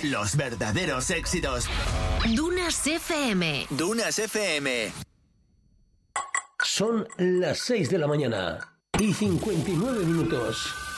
Los verdaderos éxitos. Dunas FM. Dunas FM. Son las 6 de la mañana y 59 minutos.